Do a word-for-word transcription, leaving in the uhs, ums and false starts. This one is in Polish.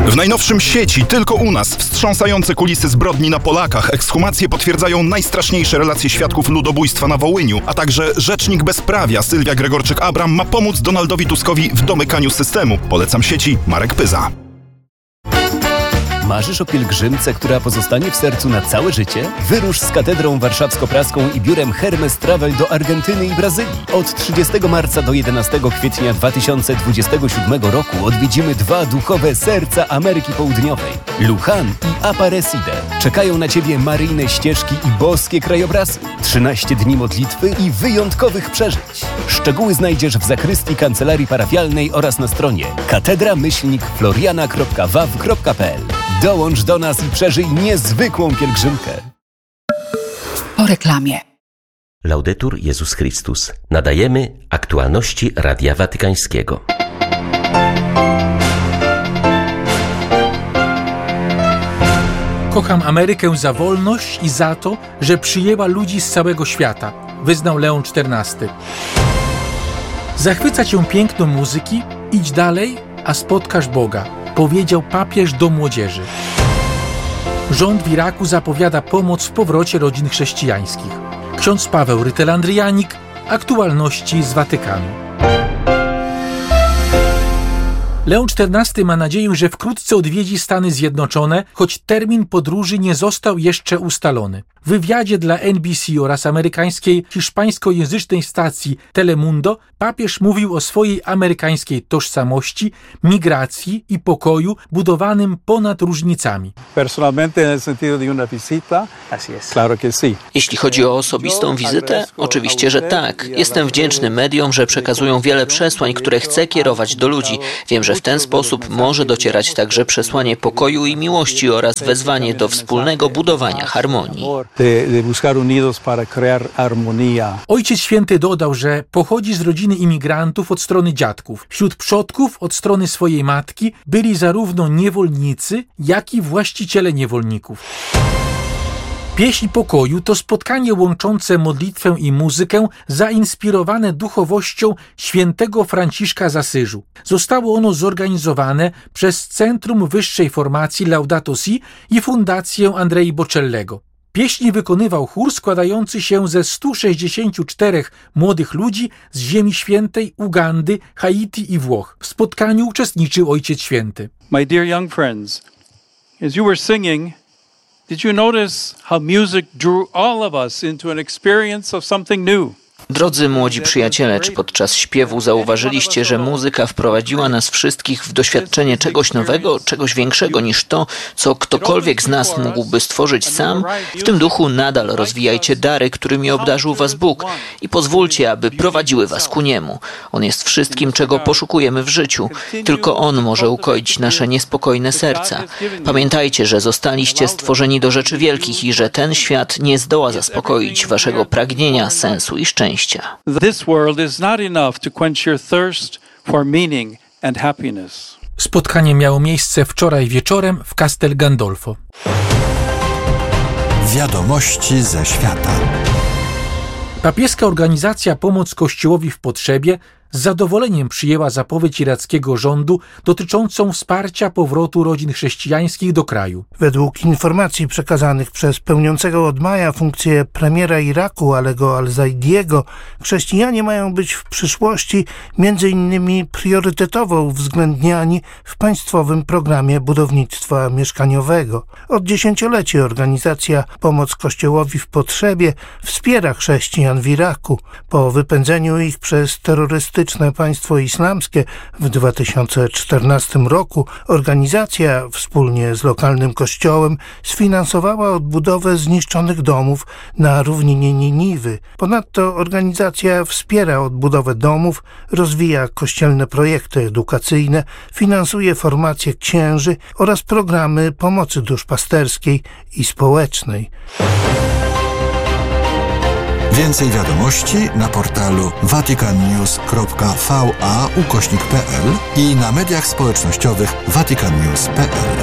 W najnowszym Sieci, tylko u nas, wstrząsające kulisy zbrodni na Polakach, ekshumacje potwierdzają najstraszniejsze relacje świadków ludobójstwa na Wołyniu, a także rzecznik bezprawia Sylwia Gregorczyk-Abram ma pomóc Donaldowi Tuskowi w domykaniu systemu. Polecam Sieci, Marek Pyza. Marzysz o pielgrzymce, która pozostanie w sercu na całe życie? Wyrusz z Katedrą Warszawsko-Praską i biurem Hermes Travel do Argentyny i Brazylii. Od trzydziestego marca do jedenastego kwietnia dwa tysiące dwudziestego siódmego roku odwiedzimy dwa duchowe serca Ameryki Południowej. Luján i Aparecida. Czekają na Ciebie maryjne ścieżki i boskie krajobrazy. trzynaście dni modlitwy i wyjątkowych przeżyć. Szczegóły znajdziesz w zakrystii kancelarii parafialnej oraz na stronie katedra myślnik floriana kropka w a w kropka p l. Dołącz do nas i przeżyj niezwykłą pielgrzymkę. Po reklamie. Laudetur Jezus Chrystus. Nadajemy aktualności Radia Watykańskiego. Kocham Amerykę za wolność i za to, że przyjęła ludzi z całego świata, wyznał Leon czternasty. Zachwyca cię piękno muzyki, idź dalej, a spotkasz Boga, powiedział papież do młodzieży. Rząd w Iraku zapowiada pomoc w powrocie rodzin chrześcijańskich. Ksiądz Paweł Rytel-Andryjanik, aktualności z Watykanu. Leon czternasty ma nadzieję, że wkrótce odwiedzi Stany Zjednoczone, choć termin podróży nie został jeszcze ustalony. W wywiadzie dla N B C oraz amerykańskiej hiszpańskojęzycznej stacji Telemundo papież mówił o swojej amerykańskiej tożsamości, migracji i pokoju budowanym ponad różnicami. Jeśli chodzi o osobistą wizytę, oczywiście, że tak. Jestem wdzięczny mediom, że przekazują wiele przesłań, które chcę kierować do ludzi. Wiem, że w ten sposób może docierać także przesłanie pokoju i miłości oraz wezwanie do wspólnego budowania harmonii. Ojciec Święty dodał, że pochodzi z rodziny imigrantów od strony dziadków. Wśród przodków od strony swojej matki byli zarówno niewolnicy, jak i właściciele niewolników. Pieśń pokoju to spotkanie łączące modlitwę i muzykę zainspirowane duchowością świętego Franciszka z Asyżu. Zostało ono zorganizowane przez Centrum Wyższej Formacji Laudato Si i Fundację Andrei Bocellego. Pieśni wykonywał chór składający się ze stu sześćdziesięciu czterech młodych ludzi z Ziemi Świętej, Ugandy, Haiti i Włoch. W spotkaniu uczestniczył Ojciec Święty. My dear young friends, as you were singing, did you notice how music drew all of us into an experience of something new? Drodzy młodzi przyjaciele, czy podczas śpiewu zauważyliście, że muzyka wprowadziła nas wszystkich w doświadczenie czegoś nowego, czegoś większego niż to, co ktokolwiek z nas mógłby stworzyć sam? W tym duchu nadal rozwijajcie dary, którymi obdarzył was Bóg i pozwólcie, aby prowadziły was ku Niemu. On jest wszystkim, czego poszukujemy w życiu. Tylko On może ukoić nasze niespokojne serca. Pamiętajcie, że zostaliście stworzeni do rzeczy wielkich i że ten świat nie zdoła zaspokoić waszego pragnienia, sensu i szczęścia. This world is not enough to quench your thirst for meaning and happiness. Spotkanie miało miejsce wczoraj wieczorem w Castel Gandolfo. Wiadomości ze świata. Papieska organizacja Pomoc Kościołowi w Potrzebie z zadowoleniem przyjęła zapowiedź irackiego rządu dotyczącą wsparcia powrotu rodzin chrześcijańskich do kraju. Według informacji przekazanych przez pełniącego od maja funkcję premiera Iraku Alego Al-Zaidiego, chrześcijanie mają być w przyszłości między innymi priorytetowo uwzględniani w państwowym programie budownictwa mieszkaniowego. Od dziesięcioleci organizacja Pomoc Kościołowi w Potrzebie wspiera chrześcijan w Iraku. Po wypędzeniu ich przez terrorystyczne państwo islamskie w dwa tysiące czternastym roku organizacja wspólnie z lokalnym kościołem sfinansowała odbudowę zniszczonych domów na równinie Niniwy. Ponadto organizacja wspiera odbudowę domów, rozwija kościelne projekty edukacyjne, finansuje formację księży oraz programy pomocy duszpasterskiej i społecznej. Więcej wiadomości na portalu vaticannews kropka v a ukośnik p l i na mediach społecznościowych vaticannews kropka p l.